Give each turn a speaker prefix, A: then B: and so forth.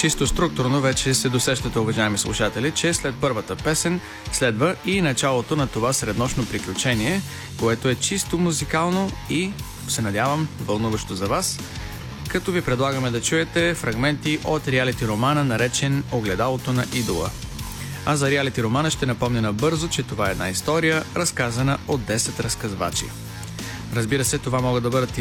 A: Чисто структурно вече се досещате, уважаеми слушатели, че след първата песен следва и началото на това среднощно приключение, което е чисто музикално и, се надявам, вълнуващо за вас, като ви предлагаме да чуете фрагменти от реалити романа, наречен "Огледалото на идола". А за реалити романа ще напомня набързо, че това е една история, разказана от 10 разказвачи. Разбира се, това могат да бъдат и